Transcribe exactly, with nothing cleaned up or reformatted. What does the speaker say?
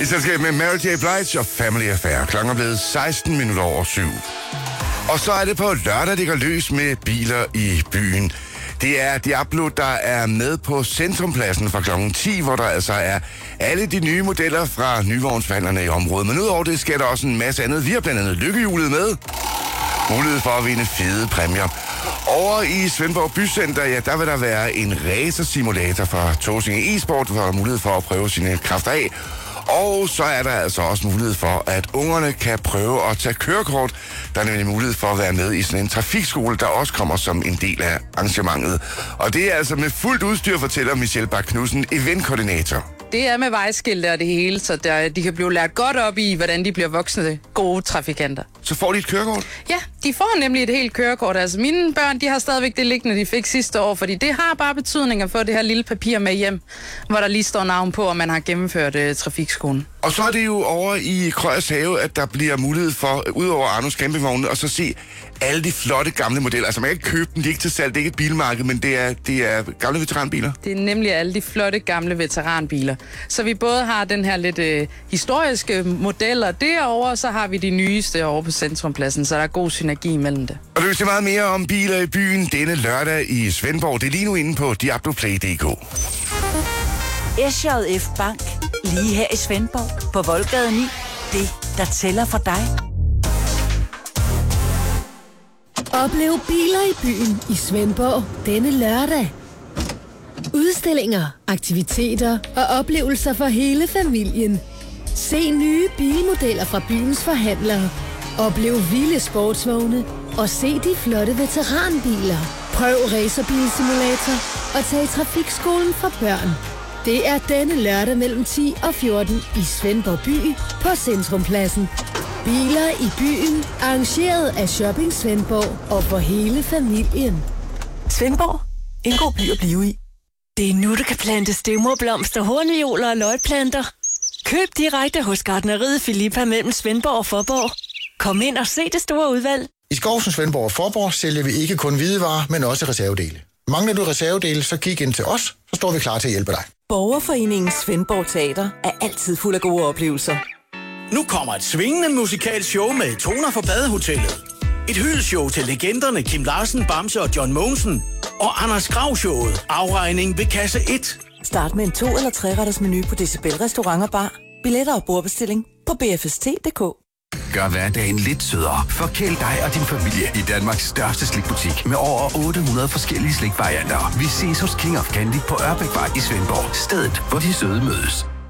I selskab med Mary J. Blige og Family Affair. Klokken er blevet seksten minutter over syv. Og så er det på lørdag, det går løs med biler i byen. Det er Diablo, der er med på Centrumpladsen fra klokken ti, hvor der altså er alle de nye modeller fra nyvognsforhandlerne i området. Men udover det sker der også en masse andet. Vi har blandt andet lykkehjulet med. Mulighed for at vinde fede præmier. Over i Svendborg Bycenter, ja, der vil der være en racersimulator fra Tåsinge e-sport, hvor der er mulighed for at prøve sine kræfter af. Og så er der altså også mulighed for, at ungerne kan prøve at tage kørekort. Der er nemlig mulighed for at være med i sådan en trafikskole, der også kommer som en del af arrangementet. Og det er altså med fuldt udstyr, fortæller Michelle Bak-Knudsen, eventkoordinator. Det er med vejskilte og det hele, så der, de kan blive lært godt op i, hvordan de bliver voksne, gode trafikanter. Så får de et kørekort? Ja, de får nemlig et helt kørekort. Altså mine børn, de har stadigvæk det liggende, de fik sidste år, fordi det har bare betydning at få det her lille papir med hjem, hvor der lige står navn på, og man har gennemført uh, trafikskolen. Og så er det jo over i Krøyers Have, at der bliver mulighed for, udover Arnos campingvogne, at så se alle de flotte gamle modeller. Altså man kan ikke købe dem, de er ikke til salg, det er ikke et bilmarked, men det er, det er gamle veteranbiler. Det er nemlig alle de flotte gamle veteranbiler. Så vi både har den her lidt øh, historiske modeller derovre, og så har vi de nyeste over på Centrumpladsen, så der er god synergi mellem det. Og hvis det er meget mere om biler i byen denne lørdag i Svendborg, det er lige nu inde på diabloplay punktum d k. S J F Bank, lige her i Svendborg, på Voldgade ni. Det, der tæller for dig. Oplev biler i byen i Svendborg denne lørdag. Udstillinger, aktiviteter og oplevelser for hele familien. Se nye bilmodeller fra byens forhandlere. Oplev vilde sportsvogne og se de flotte veteranbiler. Prøv racerbilsimulator og tag trafikskolen for børn. Det er denne lørdag mellem ti og fjorten i Svendborg by på Centrumpladsen. Biler i byen, arrangeret af Shopping Svendborg og for hele familien. Svendborg, en god by at blive i. Det er nu, du kan plante stævmorblomster, hornvioler og løgplanter. Køb direkte hos Gartneriet Filippa mellem Svendborg og Fåborg. Kom ind og se det store udvalg. I Skovsen, Svendborg og Fåborg sælger vi ikke kun hvidevarer, men også reservedele. Mangler du reservedele, så kig ind til os, så står vi klar til at hjælpe dig. Borgerforeningen Svendborg Teater er altid fuld af gode oplevelser. Nu kommer et svingende musikalsk show med toner fra Badehotellet. Et hyldeshow til legenderne Kim Larsen, Bamse og John Mogensen. Og Anders Grav-showet Afregning ved kasse et. Start med en to- eller tre-retters menu på Decibel Restaurant og Bar. Billetter og bordbestilling på b f s t punktum d k. Gør hverdagen lidt sødere. Forkæl dig og din familie i Danmarks største slikbutik med over otte hundrede forskellige slikvarianter. Vi ses hos King of Candy på Ørbækvej i Svendborg. Stedet, hvor de søde mødes.